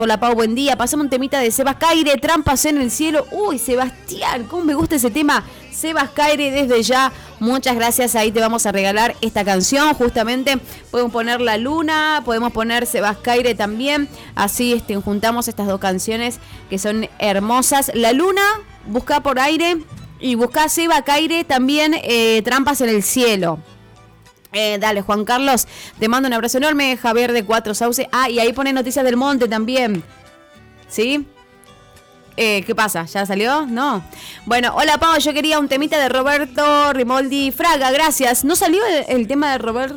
Hola Pau, buen día. Pasamos un temita de Sebas Caire, Trampas en el cielo. Uy, Sebastián, cómo me gusta ese tema. Sebas Caire, desde ya, muchas gracias. Ahí te vamos a regalar esta canción. Justamente podemos poner La Luna, podemos poner Sebas Caire también. Así juntamos estas dos canciones que son hermosas. La Luna, busca por aire, y busca Sebas Caire también, Trampas en el cielo. Dale, Juan Carlos, te mando un abrazo enorme. Javier de Cuatro Sauce. Ah, y ahí pone Noticias del Monte también. ¿Sí? ¿Qué pasa? ¿Ya salió? No. Bueno, hola Pau, yo quería un temita de Roberto Rimoldi Fraga, gracias. ¿No salió el tema de Roberto?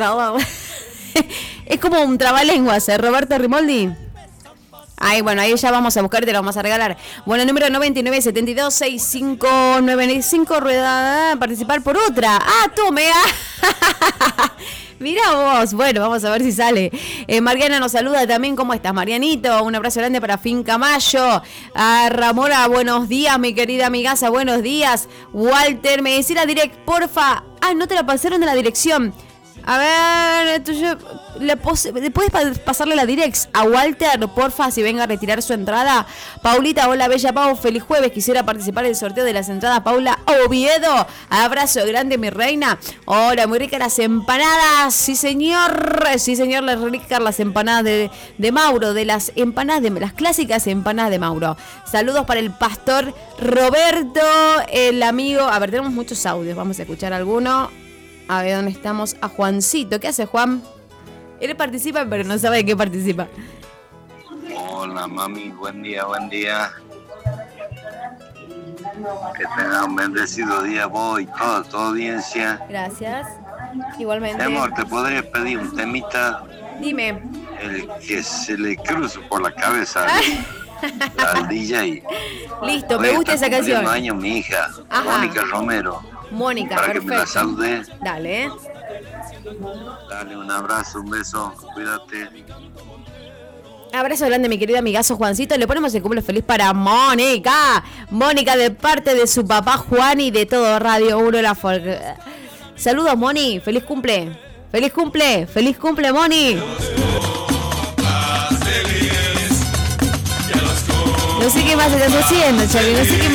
Es como un trabalenguas, Roberto Rimoldi. Ay, bueno, ahí ya vamos a buscar y te lo vamos a regalar. Bueno, número 99726595, rueda, participar por otra. Ah, tome. Mirá vos. Bueno, vamos a ver si sale. Mariana nos saluda también. ¿Cómo estás, Marianito? Un abrazo grande para Finca Mayo. Ramora, buenos días, mi querida amigaza. Buenos días. Walter, me decís la direct, porfa. Ah, no te la pasaron de la dirección. A ver, ¿puedes pasarle la directs a Walter, porfa, si venga a retirar su entrada? Paulita, hola bella Pau, feliz jueves, quisiera participar del sorteo de las entradas. Paula Oviedo, abrazo grande mi reina. Hola, muy ricas las empanadas, sí señor, las ricas las empanadas de Mauro, de las empanadas, de las clásicas empanadas de Mauro. Saludos para el pastor Roberto, el amigo. A ver, tenemos muchos audios, vamos a escuchar alguno. A ver, ¿dónde estamos? A Juancito. ¿Qué hace, Juan? Él participa, pero no sabe de qué participa. Hola, mami. Buen día, buen día. Que tenga un bendecido día vos y toda tu audiencia. Gracias. Igualmente. Amor, ¿te podría pedir un temita? Dime. El que se le cruce por la cabeza al DJ. Listo, me gusta esa canción. Años mi hija, ajá. Mónica Romero. Mónica, para perfecto. Que me la salude. Dale. Dale un abrazo, un beso, cuídate. Abrazo grande, mi querido amigazo Juancito. Le ponemos el cumple feliz para Mónica. Mónica, de parte de su papá Juan y de todo Radio 1 La Folk. Saludos, Moni. Feliz cumple. Feliz cumple. Feliz cumple, Moni. No sé qué más estás haciendo, Charlie. No sé qué más.